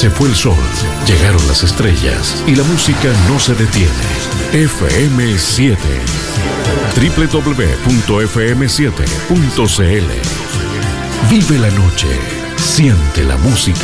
Se fue el sol, llegaron las estrellas y la música no se detiene. FM7 www.fm7.cl. Vive la noche, siente la música.